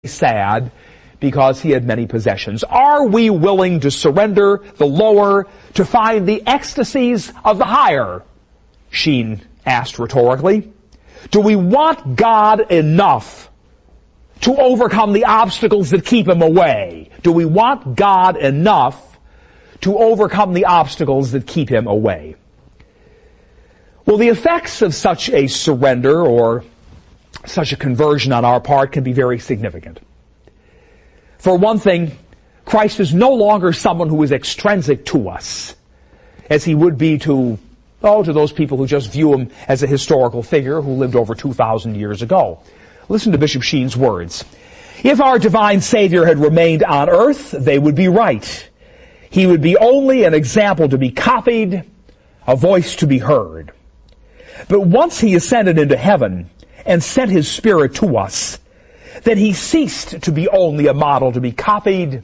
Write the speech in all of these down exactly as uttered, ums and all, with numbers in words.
sad because he had many possessions. Are we willing to surrender the lower to find the ecstasies of the higher? Sheen asked rhetorically. Do we want God enough to overcome the obstacles that keep him away? Do we want God enough to overcome the obstacles that keep him away? Well, the effects of such a surrender or such a conversion on our part can be very significant. For one thing, Christ is no longer someone who is extrinsic to us, as he would be to, oh, to those people who just view him as a historical figure who lived over two thousand years ago. Listen to Bishop Sheen's words. If our divine Savior had remained on earth, they would be right. He would be only an example to be copied, a voice to be heard. But once he ascended into heaven and sent his Spirit to us, then he ceased to be only a model to be copied,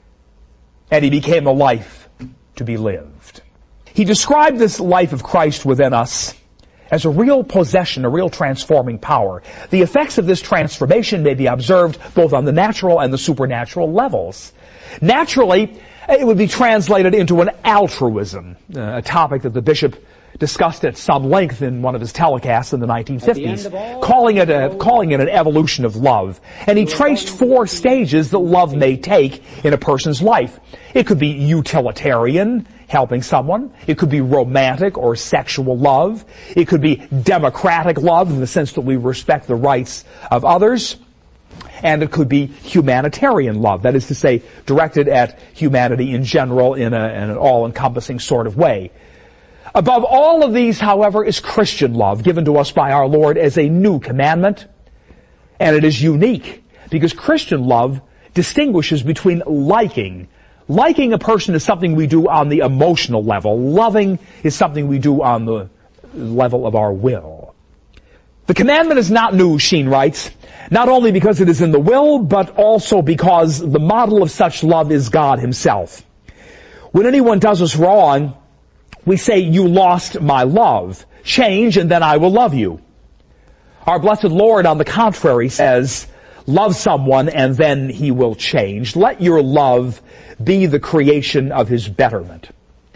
and he became a life to be lived. He described this life of Christ within us as a real possession, a real transforming power. The effects of this transformation may be observed both on the natural and the supernatural levels. Naturally, it would be translated into an altruism, a topic that the bishop discussed at some length in one of his telecasts in the nineteen fifties, calling it a, calling it an evolution of love. And he traced four stages that love may take in a person's life. It could be utilitarian, helping someone. It could be romantic or sexual love. It could be democratic love in the sense that we respect the rights of others. And it could be humanitarian love, that is to say, directed at humanity in general in, a, in an all-encompassing sort of way. Above all of these, however, is Christian love, given to us by our Lord as a new commandment. And it is unique, because Christian love distinguishes between liking. Liking a person is something we do on the emotional level. Loving is something we do on the level of our will. The commandment is not new, Sheen writes, not only because it is in the will, but also because the model of such love is God himself. When anyone does us wrong, we say, you lost my love. Change and then I will love you. Our blessed Lord, on the contrary, says, love someone and then he will change. Let your love be the creation of his betterment.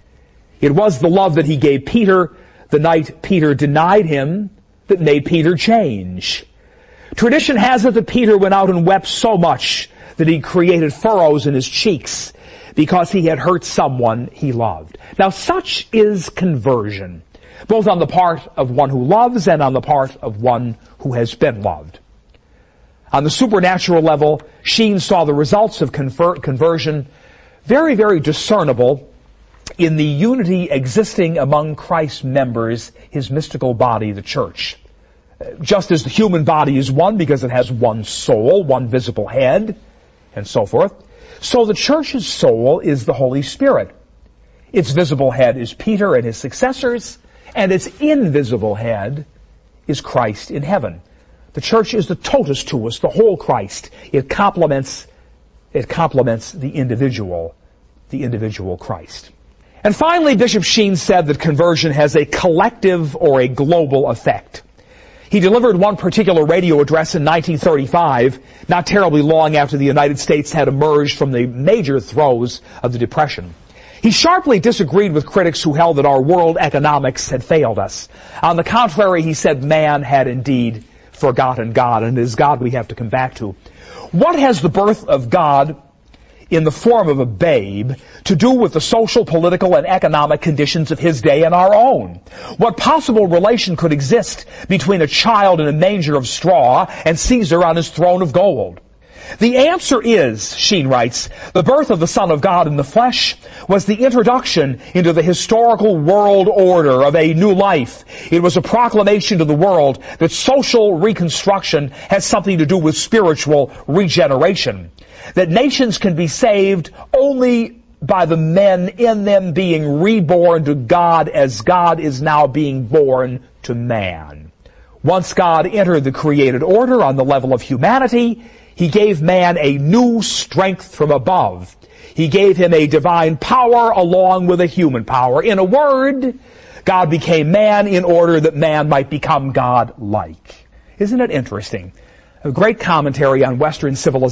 It was the love that he gave Peter the night Peter denied him that made Peter change. Tradition has it that Peter went out and wept so much that he created furrows in his cheeks because he had hurt someone he loved. Now, such is conversion, both on the part of one who loves and on the part of one who has been loved. On the supernatural level, Sheen saw the results of conver- conversion very, very discernible in the unity existing among Christ's members, his mystical body, the church. Just as the human body is one because it has one soul, one visible head, and so forth, so the church's soul is the Holy Spirit. Its visible head is Peter and his successors, and its invisible head is Christ in heaven. The church is the totus tuus, the whole Christ. It complements, it complements the individual, the individual Christ. And finally, Bishop Sheen said that conversion has a collective or a global effect. He delivered one particular radio address in nineteen thirty-five, not terribly long after the United States had emerged from the major throes of the Depression. He sharply disagreed with critics who held that our world economics had failed us. On the contrary, he said man had indeed forgotten God, and it is God we have to come back to. What has the birth of God in the form of a babe to do with the social, political, and economic conditions of his day and our own? What possible relation could exist between a child in a manger of straw and Caesar on his throne of gold? The answer is, Sheen writes, the birth of the Son of God in the flesh was the introduction into the historical world order of a new life. It was a proclamation to the world that social reconstruction has something to do with spiritual regeneration. That nations can be saved only by the men in them being reborn to God as God is now being born to man. Once God entered the created order on the level of humanity, he gave man a new strength from above. He gave him a divine power along with a human power. In a word, God became man in order that man might become God-like. Isn't it interesting a great commentary on Western civilization.